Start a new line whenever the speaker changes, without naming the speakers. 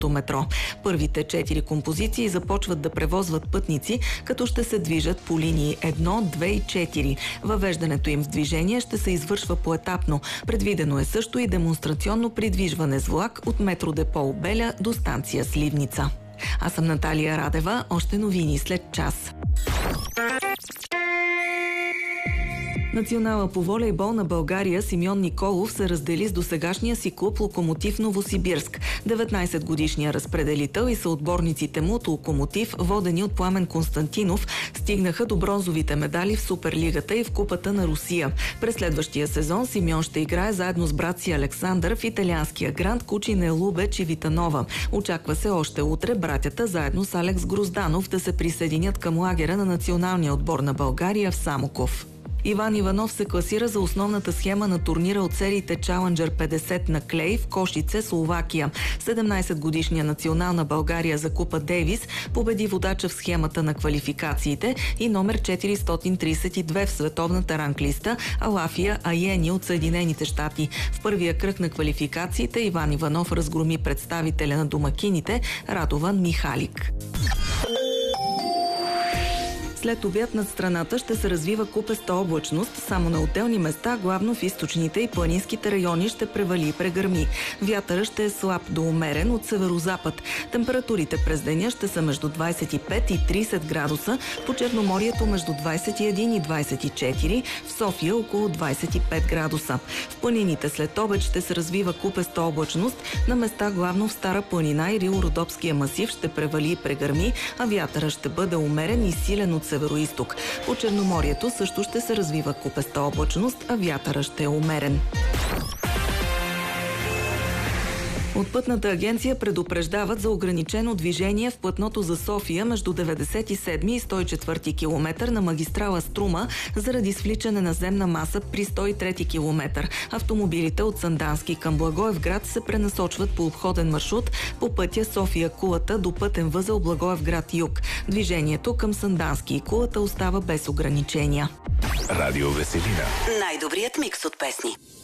метро. Първите 4 композиции започват да превозват пътници, като ще се движат по линии 1, 2 и 4. Въвеждането им в движение ще се извършва поетапно. Предвидено е също и демонстрационно придвижване с влак от метродепо Обеля до станция Сливница. Аз съм Наталия Радева. Още новини след час. Национала по волейбол на България Симеон Николов се раздели с досегашния си клуб Локомотив Новосибирск. 19-годишният разпределител и съотборниците му от Локомотив, водени от Пламен Константинов, стигнаха до бронзовите медали в Суперлигата и в Купата на Русия. През следващия сезон Симеон ще играе заедно с брат си Александър в италианския гранд Кучине Лубеч и Витанова. Очаква се още утре братята заедно с Алекс Грозданов да се присъединят към лагера на националния отбор на България в Самоков. Иван Иванов се класира за основната схема на турнира от сериите Challenger 50 на клей в Кошице, Словакия. 17-годишният национал на България за Купа Дейвис победи водача в схемата на квалификациите и номер 432 в световната ранглиста Алафия Айени от Съединените щати. В първия кръг на квалификациите Иван Иванов разгроми представителя на домакините Радован Михалик. След обяд над страната ще се развива купеста облачност. Само на отделни места, главно в източните и планинските райони, ще превали и прегърми. Вятърът ще е слаб до умерен от северозапад. Температурите през деня ще са между 25 и 30 градуса, по Черноморието между 21 и 24, в София около 25 градуса. В планините след обед ще се развива купеста облачност. На места главно в Стара планина и Рило-Родопския масив ще превали и прегърми, а вятърът ще бъде умерен и силен от североизток. По Черноморието също ще се развива купеста облачност, а вятърът ще е умерен. От Пътната агенция предупреждават за ограничено движение в платното за София между 97 и 104 км на магистрала Струма заради свличане на земна маса при 103 км. Автомобилите от Сандански към Благоевград се пренасочват по обходен маршрут по пътя София-Кулата до пътен възел Благоевград юг. Движението към Сандански и Кулата остава без ограничения.
Радио Веселина.
Най-добрият микс от песни.